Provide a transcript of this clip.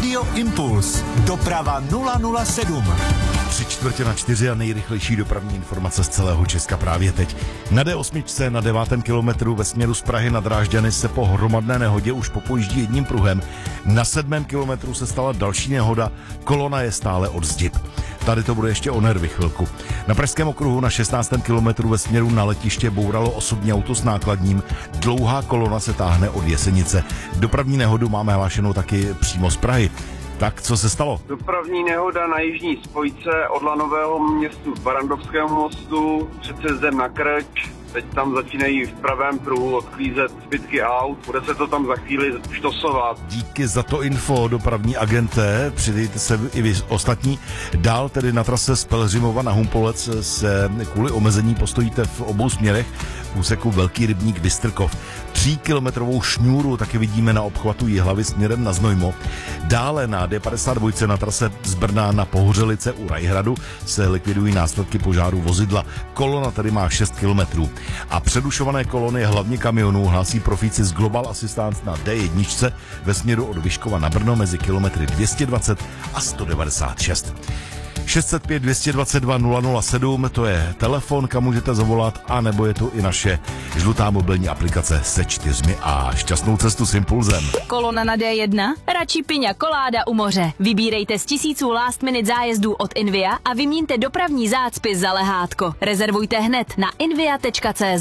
Radio Impuls. Doprava 007. 3/4 a nejrychlejší dopravní informace z celého Česka právě teď. Na D8 na 9. kilometru ve směru z Prahy na Drážďany se po hromadné nehodě už popojíždí jedním pruhem. Na 7. kilometru se stala další nehoda, kolona je stále od Zdib. Tady to bude ještě o nervy chvilku. Na Pražském okruhu na 16. kilometru ve směru na letiště bouralo osobní auto s nákladním. Dlouhá kolona se táhne od Jesenice. Dopravní nehodu máme hlášenou taky přímo z Prahy. Tak, co se stalo? Dopravní nehoda na jižní spojce od Lanového městu Barandovského mostu před sjezdem na Krč. Teď tam začínají v pravém pruhu odklízet zbytky aut. Bude se to tam za chvíli štosovat. Díky za to info, dopravní agenté. Přidejte se i vy ostatní. Dál tedy na trase z Pelhřimova na Humpolec se kvůli omezení postojíte v obou směrech v úseku Velký rybník Bystrkov. 3kilometrovou šňůru taky vidíme na obchvatu Jihlavy směrem na Znojmo. Dále na D52 na trase z Brna na Pohořelice u Rajhradu se likvidují následky požáru vozidla. Kolona tady má 6 kilometrů. A předušované kolony hlavně kamionů hlásí profíci z Global Assistance na D1 ve směru od Vyškova na Brno mezi kilometry 220 a 196. 605 222 007, to je telefon, kam můžete zavolat, a nebo je tu i naše žlutá mobilní aplikace se 4 a šťastnou cestu s Impulzem. Kolona na D1? Radši piňa koláda u moře. Vybírejte z tisíců last minute zájezdů od Invia a vyměňte dopravní zácpy za lehátko. Rezervujte hned na invia.cz.